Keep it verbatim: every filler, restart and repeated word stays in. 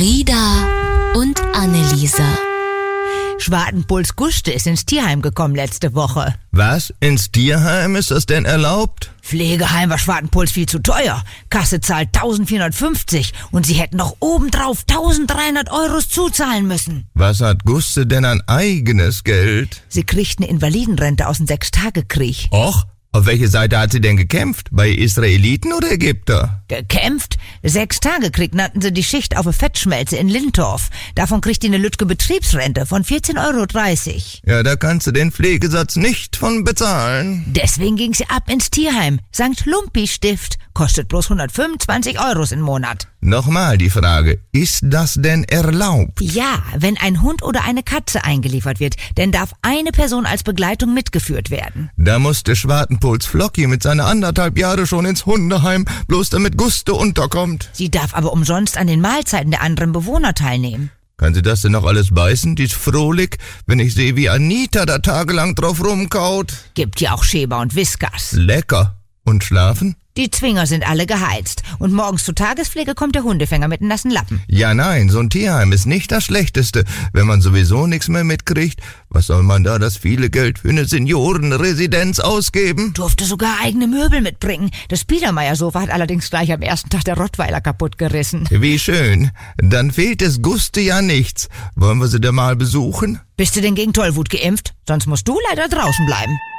Frieda und Anneliese. Schwartenpuls Guste ist ins Tierheim gekommen letzte Woche. Was? Ins Tierheim? Ist das denn erlaubt? Pflegeheim war Schwartenpuls viel zu teuer. Kasse zahlt eintausendvierhundertfünfzig und sie hätten noch obendrauf eintausenddreihundert Euros zuzahlen müssen. Was hat Guste denn an eigenes Geld? Sie kriegt eine Invalidenrente aus dem Sechstagekrieg. Och, auf welche Seite hat sie denn gekämpft? Bei Israeliten oder Ägypter? Gekämpft? Sechstagekrieg nannten sie die Schicht auf eine Fettschmelze in Lindorf. Davon kriegt die eine Lütke Betriebsrente von vierzehn Euro dreißig. Ja, da kannst du den Pflegesatz nicht von bezahlen. Deswegen ging sie ab ins Tierheim. Sankt Lumpi Stift. Kostet bloß hundertfünfundzwanzig Euros im Monat. Nochmal die Frage, ist das denn erlaubt? Ja, wenn ein Hund oder eine Katze eingeliefert wird, dann darf eine Person als Begleitung mitgeführt werden. Da musste Schwartenpuls Flocki mit seiner anderthalb Jahre schon ins Hundeheim, bloß damit Guste unterkommt. Sie darf aber umsonst an den Mahlzeiten der anderen Bewohner teilnehmen. Kann sie das denn noch alles beißen, die ist frohlich, wenn ich sehe, wie Anita da tagelang drauf rumkaut? Gibt ja auch Schäber und Whiskas. Lecker. Und schlafen? Die Zwinger sind alle geheizt. Und morgens zur Tagespflege kommt der Hundefänger mit einem nassen Lappen. Ja, nein, so ein Tierheim ist nicht das Schlechteste, wenn man sowieso nichts mehr mitkriegt. Was soll man da das viele Geld für eine Seniorenresidenz ausgeben? Durfte sogar eigene Möbel mitbringen. Das Biedermeier-Sofa hat allerdings gleich am ersten Tag der Rottweiler kaputt gerissen. Wie schön. Dann fehlt es Guste ja nichts. Wollen wir sie denn mal besuchen? Bist du denn gegen Tollwut geimpft? Sonst musst du leider draußen bleiben.